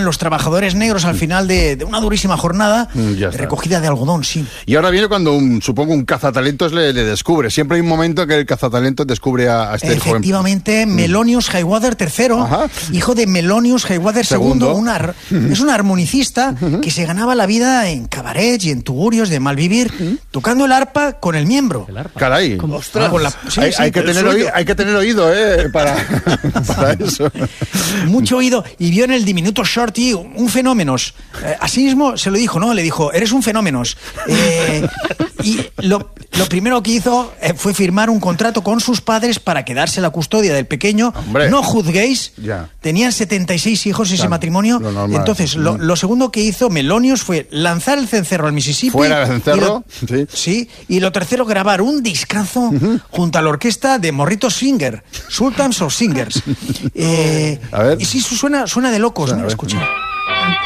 eran los trabajadores negros al final de una durísima jornada recogida de algodón, sí. Y ahora viene cuando supongo un cazatalentos le descubre. Siempre hay un momento que el cazatalentos descubre a este joven. Efectivamente, Melonius Highwater III, hijo de Melonius Highwater II, es un armonicista que se ganaba la vida en cabarets y en tugurios de malvivir, tocando el arpa con el miembro. Caray. Ostras. Hay que tener oído, para eso. Mucho oído. Y vio en el diminuto Shorty un fenómeno. Así mismo se lo dijo, ¿no? Le dijo, eres un fenómeno. Y lo primero que hizo fue firmar un contrato con sus padres para quedarse la custodia del pequeño. Hombre. No juzguéis. Tenían 76 hijos ese matrimonio. Entonces, lo segundo que hizo Melonius fue lanzar el cencerro al Mississippi. ¿Fuera el cencerro? Sí. Y lo tercero, grabar un discazo junto a la orquesta de Morritos Singer, Sultans of Singers. A ver. Y sí, suena de locos, ¿no? Escucha.